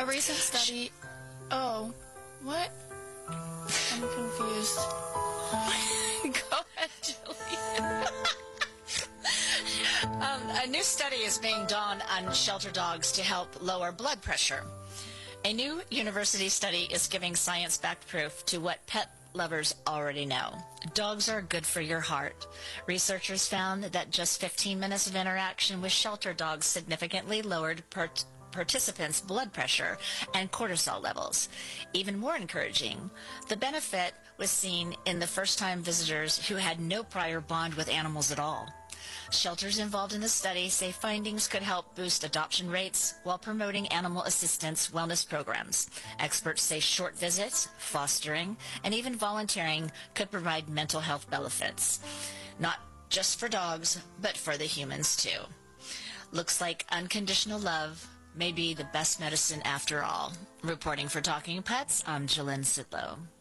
A recent study... Oh, what? I'm confused. Go ahead, Julie. A new study is being done on shelter dogs to help lower blood pressure. A new university study is giving science-backed proof to what pet lovers already know. Dogs are good for your heart. Researchers found that just 15 minutes of interaction with shelter dogs significantly lowered participants' blood pressure and cortisol levels. Even more encouraging, the benefit was seen in the first-time visitors who had no prior bond with animals at all. Shelters involved in the study say findings could help boost adoption rates while promoting animal assistance wellness programs. Experts say short visits, fostering, and even volunteering could provide mental health benefits. Not just for dogs, but for the humans too. Looks like unconditional love may be the best medicine after all. Reporting for Talking Pets, I'm Jalynn Sidlow.